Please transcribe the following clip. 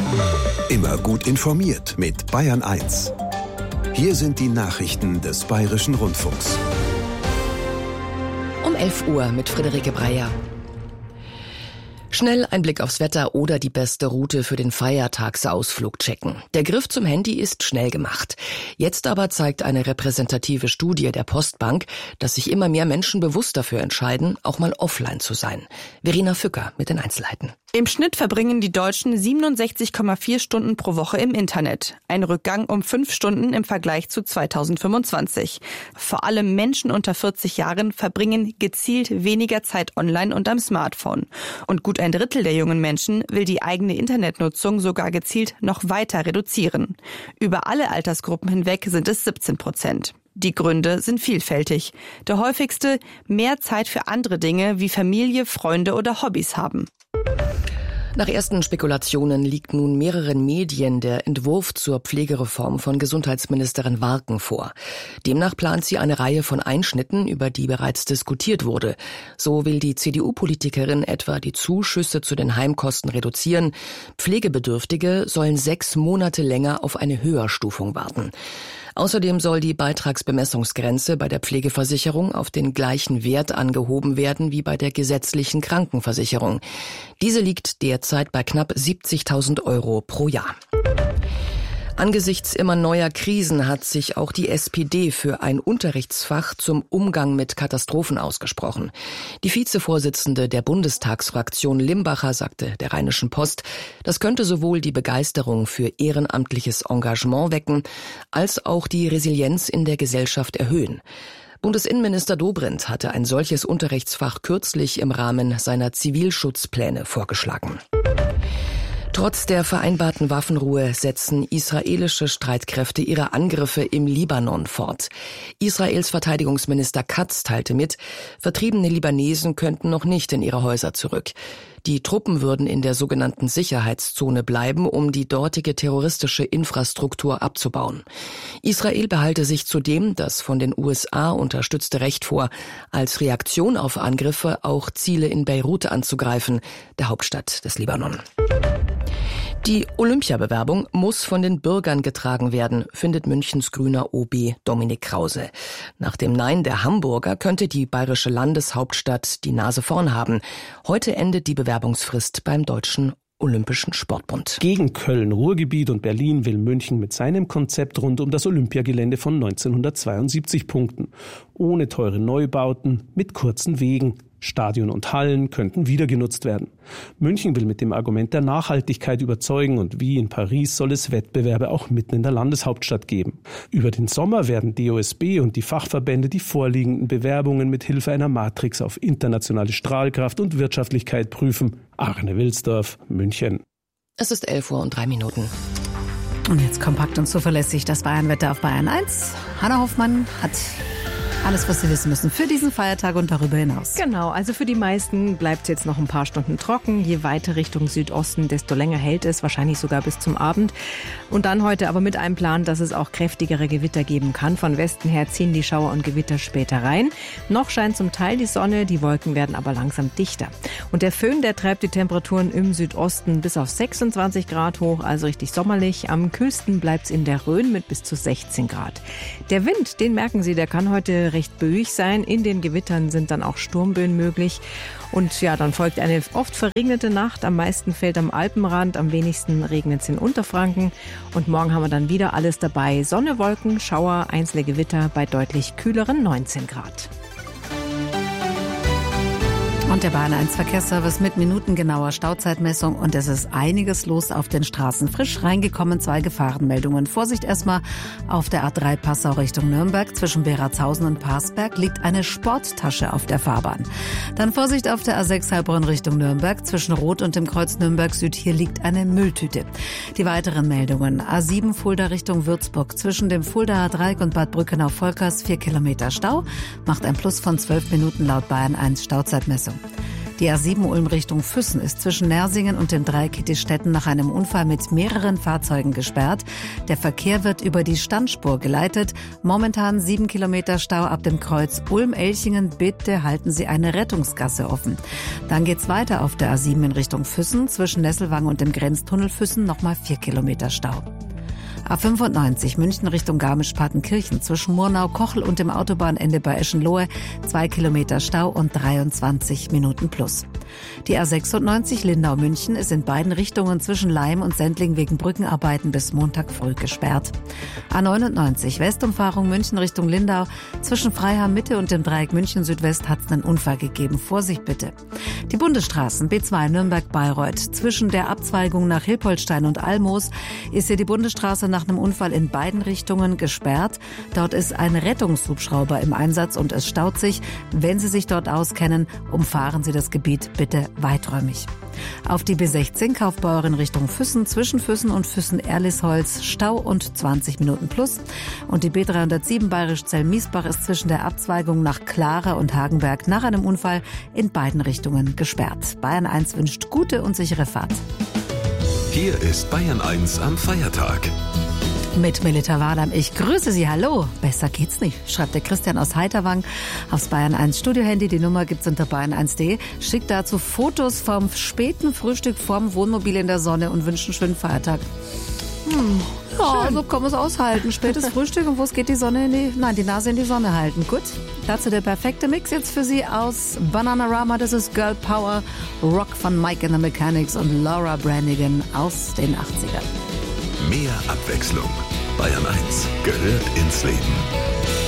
Immer gut informiert mit Bayern 1. Hier sind die Nachrichten des Bayerischen Rundfunks. Um 11 Uhr mit Friederike Breyer. Schnell ein Blick aufs Wetter oder die beste Route für den Feiertagsausflug checken. Der Griff zum Handy ist schnell gemacht. Jetzt aber zeigt eine repräsentative Studie der Postbank, dass sich immer mehr Menschen bewusst dafür entscheiden, auch mal offline zu sein. Verena Fücker mit den Einzelheiten. Im Schnitt verbringen die Deutschen 67,4 Stunden pro Woche im Internet. Ein Rückgang um 5 Stunden im Vergleich zu 2025. Vor allem Menschen unter 40 Jahren verbringen gezielt weniger Zeit online und am Smartphone. Und gut ein Drittel der jungen Menschen will die eigene Internetnutzung sogar gezielt noch weiter reduzieren. Über alle Altersgruppen hinweg sind es 17%. Die Gründe sind vielfältig. Der häufigste: mehr Zeit für andere Dinge wie Familie, Freunde oder Hobbys haben. Nach ersten Spekulationen liegt nun mehreren Medien der Entwurf zur Pflegereform von Gesundheitsministerin Warken vor. Demnach plant sie eine Reihe von Einschnitten, über die bereits diskutiert wurde. So will die CDU-Politikerin etwa die Zuschüsse zu den Heimkosten reduzieren. Pflegebedürftige sollen 6 Monate länger auf eine Höherstufung warten. Außerdem soll die Beitragsbemessungsgrenze bei der Pflegeversicherung auf den gleichen Wert angehoben werden wie bei der gesetzlichen Krankenversicherung. Diese liegt derzeit bei knapp 70.000 € pro Jahr. Angesichts immer neuer Krisen hat sich auch die SPD für ein Unterrichtsfach zum Umgang mit Katastrophen ausgesprochen. Die Vizevorsitzende der Bundestagsfraktion Limbacher sagte der Rheinischen Post, das könnte sowohl die Begeisterung für ehrenamtliches Engagement wecken, als auch die Resilienz in der Gesellschaft erhöhen. Bundesinnenminister Dobrindt hatte ein solches Unterrichtsfach kürzlich im Rahmen seiner Zivilschutzpläne vorgeschlagen. Trotz der vereinbarten Waffenruhe setzen israelische Streitkräfte ihre Angriffe im Libanon fort. Israels Verteidigungsminister Katz teilte mit, vertriebene Libanesen könnten noch nicht in ihre Häuser zurück. Die Truppen würden in der sogenannten Sicherheitszone bleiben, um die dortige terroristische Infrastruktur abzubauen. Israel behalte sich zudem das von den USA unterstützte Recht vor, als Reaktion auf Angriffe auch Ziele in Beirut anzugreifen, der Hauptstadt des Libanon. Die Olympiabewerbung muss von den Bürgern getragen werden, findet Münchens grüner OB Dominik Krause. Nach dem Nein der Hamburger könnte die bayerische Landeshauptstadt die Nase vorn haben. Heute endet die Bewerbungsfrist beim Deutschen Olympischen Sportbund. Gegen Köln, Ruhrgebiet und Berlin will München mit seinem Konzept rund um das Olympiagelände von 1972 punkten. Ohne teure Neubauten, mit kurzen Wegen. Stadion und Hallen könnten wieder genutzt werden. München will mit dem Argument der Nachhaltigkeit überzeugen und wie in Paris soll es Wettbewerbe auch mitten in der Landeshauptstadt geben. Über den Sommer werden DOSB und die Fachverbände die vorliegenden Bewerbungen mit Hilfe einer Matrix auf internationale Strahlkraft und Wirtschaftlichkeit prüfen. Arne Wilsdorf, München. Es ist 11:03 Uhr. Und jetzt kompakt und zuverlässig das Bayernwetter auf Bayern 1. Hanna Hoffmann hat alles, was Sie wissen müssen für diesen Feiertag und darüber hinaus. Genau, also für die meisten bleibt es jetzt noch ein paar Stunden trocken. Je weiter Richtung Südosten, desto länger hält es, wahrscheinlich sogar bis zum Abend. Und dann heute aber mit einem Plan, dass es auch kräftigere Gewitter geben kann. Von Westen her ziehen die Schauer und Gewitter später rein. Noch scheint zum Teil die Sonne, die Wolken werden aber langsam dichter. Und der Föhn, der treibt die Temperaturen im Südosten bis auf 26 Grad hoch, also richtig sommerlich. Am kühlsten bleibt es in der Rhön mit bis zu 16 Grad. Der Wind, den merken Sie, der kann heute recht böig sein. In den Gewittern sind dann auch Sturmböen möglich. Und ja, dann folgt eine oft verregnete Nacht. Am meisten fällt am Alpenrand, am wenigsten regnet es in Unterfranken. Und morgen haben wir dann wieder alles dabei. Sonne, Wolken, Schauer, einzelne Gewitter bei deutlich kühleren 19 Grad. Und der Bayern 1 Verkehrsservice mit minutengenauer Stauzeitmessung. Und es ist einiges los auf den Straßen. Frisch reingekommen 2 Gefahrenmeldungen. Vorsicht erstmal auf der A3 Passau Richtung Nürnberg. Zwischen Beratshausen und Parsberg liegt eine Sporttasche auf der Fahrbahn. Dann Vorsicht auf der A6 Heilbronn Richtung Nürnberg. Zwischen Rot und dem Kreuz Nürnberg Süd. Hier liegt eine Mülltüte. Die weiteren Meldungen. A7 Fulda Richtung Würzburg. Zwischen dem Fuldaer Dreieck und Bad Brückenau-Volkers 4 Kilometer Stau. Macht ein Plus von 12 Minuten laut Bayern 1 Stauzeitmessung. Die A7 Ulm Richtung Füssen ist zwischen Nersingen und den drei Kittistädten nach einem Unfall mit mehreren Fahrzeugen gesperrt. Der Verkehr wird über die Standspur geleitet. Momentan 7 Kilometer Stau ab dem Kreuz Ulm-Elchingen. Bitte halten Sie eine Rettungsgasse offen. Dann geht's weiter auf der A7 in Richtung Füssen. Zwischen Nesselwang und dem Grenztunnel Füssen nochmal 4 Kilometer Stau. A95 München Richtung Garmisch-Partenkirchen zwischen Murnau-Kochel und dem Autobahnende bei Eschenlohe 2 Kilometer Stau und 23 Minuten plus. Die A96 Lindau-München ist in beiden Richtungen zwischen Laim und Sendling wegen Brückenarbeiten bis Montag früh gesperrt. A99 Westumfahrung München Richtung Lindau zwischen Freiham Mitte und dem Dreieck München Südwest hat es einen Unfall gegeben. Vorsicht bitte. Die Bundesstraßen B2 Nürnberg-Bayreuth zwischen der Abzweigung nach Hilpoltstein und Almoos ist hier die Bundesstraße nach einem Unfall in beiden Richtungen gesperrt. Dort ist ein Rettungshubschrauber im Einsatz und es staut sich. Wenn Sie sich dort auskennen, umfahren Sie das Gebiet bitte weiträumig. Auf die B16 Kaufbeuren Richtung Füssen zwischen Füssen und Füssen-Erlisholz Stau und 20 Minuten plus. Und die B307 Bayerisch-Zell-Miesbach ist zwischen der Abzweigung nach Clara und Hagenberg nach einem Unfall in beiden Richtungen gesperrt. Bayern 1 wünscht gute und sichere Fahrt. Hier ist Bayern 1 am Feiertag. Mit Melita Wadam. Ich grüße Sie. Hallo. Besser geht's nicht, schreibt der Christian aus Heiterwang aufs Bayern 1 Studiohandy. Die Nummer gibt's unter bayern1.de. Schickt dazu Fotos vom späten Frühstück vorm Wohnmobil in der Sonne und wünscht einen schönen Feiertag. Ja, so kann man es aushalten. Spätes Frühstück und wo es geht die Sonne die Nase in die Sonne halten. Gut, dazu der perfekte Mix jetzt für Sie aus Bananarama. Das ist Girl Power, Rock von Mike and the Mechanics und Laura Branigan aus den 80ern. Mehr Abwechslung. Bayern 1 gehört ins Leben.